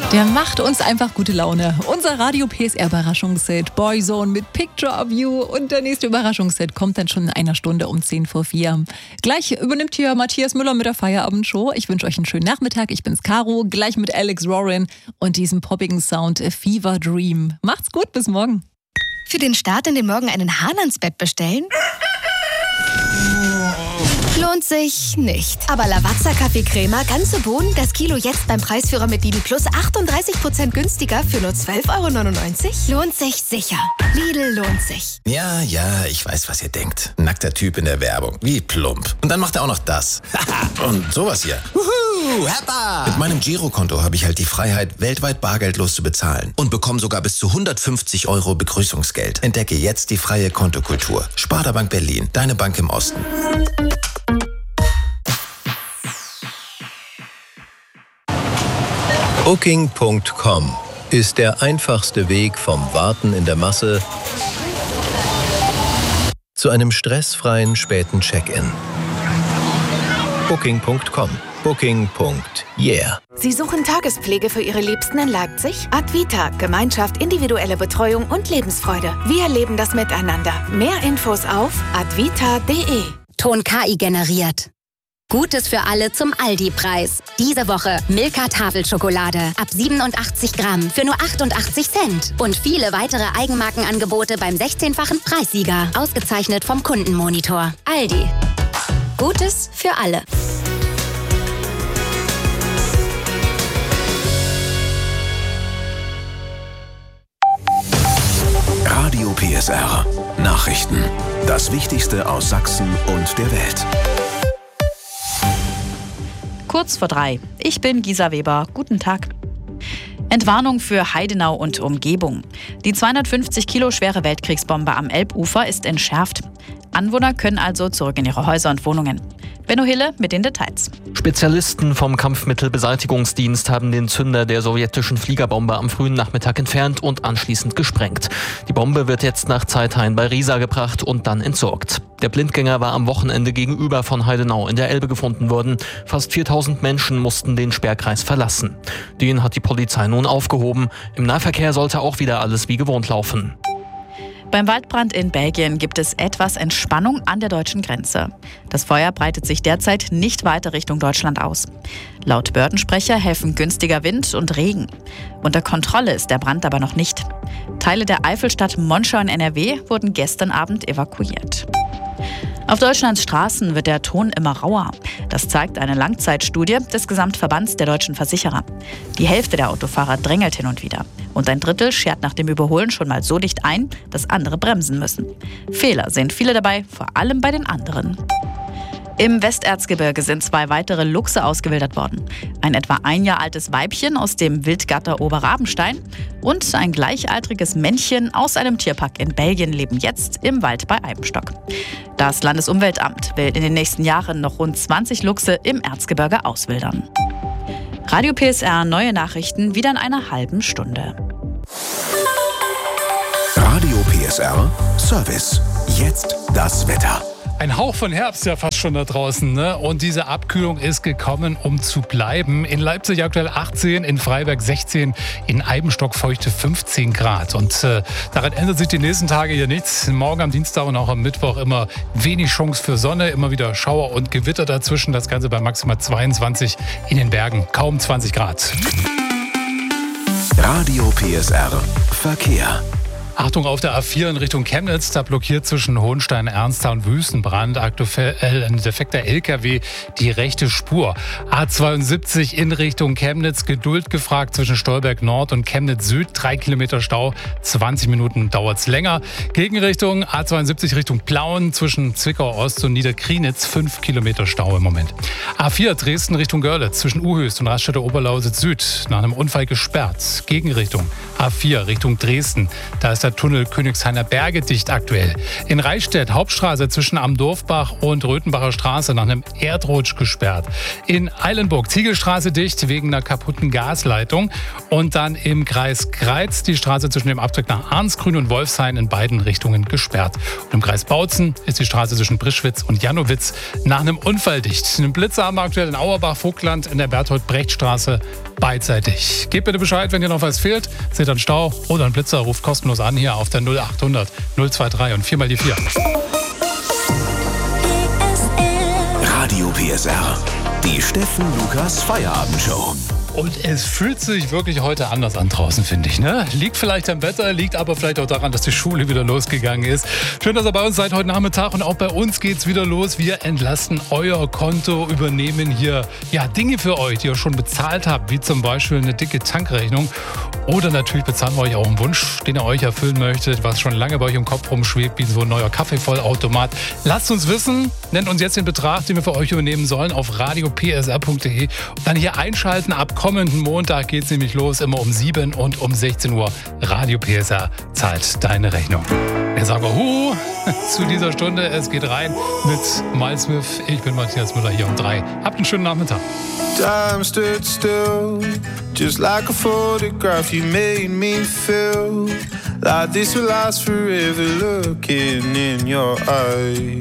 Der macht uns einfach gute Laune. Unser Radio PSR Überraschungsset Boyzone mit Picture of You. Und der nächste Überraschungsset kommt dann schon in einer Stunde um 3:10. Gleich übernimmt hier Matthias Müller mit der Feierabendshow. Ich wünsche euch einen schönen Nachmittag. Ich bin's Caro, gleich mit Alex Warren und diesem poppigen Sound Fever Dream. Macht's gut, bis morgen. Für den Start in den Morgen einen Hahn ans Bett bestellen? Lohnt sich nicht. Aber Lavazza Kaffeecrema, ganze Bohnen, das Kilo jetzt beim Preisführer mit Lidl Plus 38% günstiger für nur 12,99 €? Lohnt sich sicher. Lidl lohnt sich. Ja, ich weiß, was ihr denkt. Nackter Typ in der Werbung. Wie plump. Und dann macht er auch noch das. Und sowas hier. Wuhu, Heppa! Mit meinem Girokonto habe ich halt die Freiheit, weltweit bargeldlos zu bezahlen. Und bekomme sogar bis zu 150 € Begrüßungsgeld. Entdecke jetzt die freie Kontokultur. Sparda Bank Berlin, deine Bank im Osten. Booking.com ist der einfachste Weg vom Warten in der Masse zu einem stressfreien späten Check-in. Booking.com. Booking.yeah. Sie suchen Tagespflege für Ihre Liebsten in Leipzig? Advita, Gemeinschaft, individuelle Betreuung und Lebensfreude. Wir leben das miteinander. Mehr Infos auf advita.de. Ton KI generiert. Gutes für alle zum Aldi-Preis. Diese Woche Milka Tafelschokolade ab 87 Gramm für nur 88 Cent. Und viele weitere Eigenmarkenangebote beim 16-fachen Preissieger. Ausgezeichnet vom Kundenmonitor. Aldi. Gutes für alle. Radio PSR. Nachrichten. Das Wichtigste aus Sachsen und der Welt. Kurz vor 3. Ich bin Gisa Weber. Guten Tag. Entwarnung für Heidenau und Umgebung. Die 250 Kilo schwere Weltkriegsbombe am Elbufer ist entschärft. Anwohner können also zurück in ihre Häuser und Wohnungen. Benno Hille mit den Details. Spezialisten vom Kampfmittelbeseitigungsdienst haben den Zünder der sowjetischen Fliegerbombe am frühen Nachmittag entfernt und anschließend gesprengt. Die Bombe wird jetzt nach Zeithain bei Riesa gebracht und dann entsorgt. Der Blindgänger war am Wochenende gegenüber von Heidenau in der Elbe gefunden worden. Fast 4000 Menschen mussten den Sperrkreis verlassen. Den hat die Polizei nun aufgehoben. Im Nahverkehr sollte auch wieder alles wie gewohnt laufen. Beim Waldbrand in Belgien gibt es etwas Entspannung an der deutschen Grenze. Das Feuer breitet sich derzeit nicht weiter Richtung Deutschland aus. Laut Behördensprecher helfen günstiger Wind und Regen. Unter Kontrolle ist der Brand aber noch nicht. Teile der Eifelstadt Monschau in NRW wurden gestern Abend evakuiert. Auf Deutschlands Straßen wird der Ton immer rauer. Das zeigt eine Langzeitstudie des Gesamtverbands der deutschen Versicherer. Die Hälfte der Autofahrer drängelt hin und wieder. Und ein Drittel schert nach dem Überholen schon mal so dicht ein, dass andere bremsen müssen. Fehler sehen viele dabei, vor allem bei den anderen. Im Westerzgebirge sind 2 weitere Luchse ausgewildert worden. Ein etwa 1 Jahr altes Weibchen aus dem Wildgatter Oberrabenstein und ein gleichaltriges Männchen aus einem Tierpark in Belgien leben jetzt im Wald bei Eibenstock. Das Landesumweltamt will in den nächsten Jahren noch rund 20 Luchse im Erzgebirge auswildern. Radio PSR, neue Nachrichten wieder in einer halben Stunde. Radio PSR Service. Jetzt das Wetter. Ein Hauch von Herbst ja fast schon da draußen, ne? Und diese Abkühlung ist gekommen, um zu bleiben. In Leipzig aktuell 18, in Freiberg 16, in Eibenstock feuchte 15 Grad. Und daran ändert sich die nächsten Tage hier nichts. Morgen am Dienstag und auch am Mittwoch immer wenig Chance für Sonne, immer wieder Schauer und Gewitter dazwischen. Das Ganze bei maximal 22, in den Bergen kaum 20 Grad. Radio PSR Verkehr. Achtung auf der A4 in Richtung Chemnitz, da blockiert zwischen Hohenstein, Ernstthal und Wüstenbrand aktuell ein defekter LKW die rechte Spur. A72 in Richtung Chemnitz, Geduld gefragt zwischen Stolberg Nord und Chemnitz Süd, 3 Kilometer Stau, 20 Minuten dauert's länger. Gegenrichtung A72 Richtung Plauen zwischen Zwickau Ost und Niederkrienitz, 5 Kilometer Stau im Moment. A4 Dresden Richtung Görlitz zwischen Uhöchst und Raststätte Oberlausitz Süd, nach einem Unfall gesperrt. Gegenrichtung A4 Richtung Dresden, da ist der Tunnel Königshainer Berge dicht aktuell. In Reichstätt Hauptstraße zwischen Am Dorfbach und Röthenbacher Straße nach einem Erdrutsch gesperrt. In Eilenburg Ziegelstraße dicht wegen einer kaputten Gasleitung. Und dann im Kreis Greiz die Straße zwischen dem Abzweig nach Arnsgrün und Wolfshain in beiden Richtungen gesperrt. Und im Kreis Bautzen ist die Straße zwischen Brischwitz und Jannowitz nach einem Unfall dicht. Einen Blitzer haben wir aktuell in Auerbach-Vogtland in der Berthold-Brecht-Straße beidseitig. Gebt bitte Bescheid, wenn dir noch was fehlt. Seht einen Stau oder einen Blitzer, ruft kostenlos an hier auf der 0800 023 und 4 mal die 4. Radio PSR. Die Steffen Lukas Feierabendshow. Und es fühlt sich wirklich heute anders an draußen, finde ich. Ne? Liegt vielleicht am Wetter, liegt aber vielleicht auch daran, dass die Schule wieder losgegangen ist. Schön, dass ihr bei uns seid heute Nachmittag und auch bei uns geht's wieder los. Wir entlasten euer Konto, übernehmen hier Dinge für euch, die ihr schon bezahlt habt, wie zum Beispiel eine dicke Tankrechnung. Oder natürlich bezahlen wir euch auch einen Wunsch, den ihr euch erfüllen möchtet, was schon lange bei euch im Kopf rumschwebt, wie so ein neuer Kaffeevollautomat. Lasst uns wissen, nennt uns jetzt den Betrag, den wir für euch übernehmen sollen, auf radiopsr.de. Und dann hier einschalten. Ab kommenden Montag geht's nämlich los, immer um 7 und um 16 Uhr. Radio PSR zahlt deine Rechnung. Wir sagen zu dieser Stunde. Es geht rein mit Miles Smith. Ich bin Matthias Müller hier um 3. Habt einen schönen Nachmittag. Time stood still, just like a photograph. You made me feel like this will last forever. Looking in your eyes.